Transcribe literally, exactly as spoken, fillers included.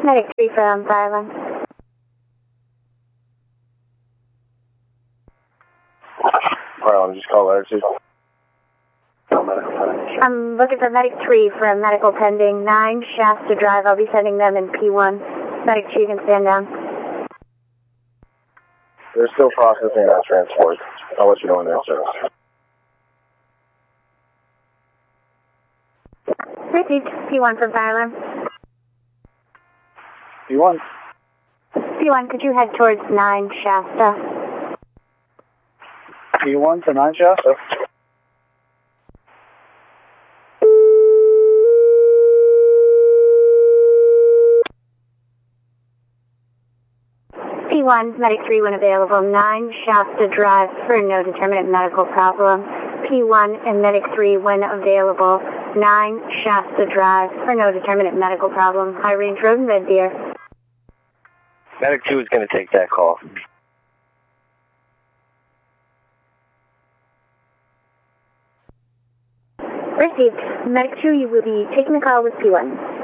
Medic three from Thailand. Well, just call Medic two. I'm looking for Medic three from Medical Pending, nine Shasta Drive. I'll be sending them in P one. Medic two, you can stand down. They're still processing that transport. I'll let you know when they're in service. Received. P one from Fire Alarm. P one. P one, could you head towards nine Shasta? P one to nine Shasta. P one, Medic three when available, nine Shasta Drive for no determinate medical problem. P one and Medic three when available, nine Shasta Drive for no determinate medical problem. High Range Road, Red Deer. Medic two is going to take that call. Received. Medic two, you will be taking the call with P one.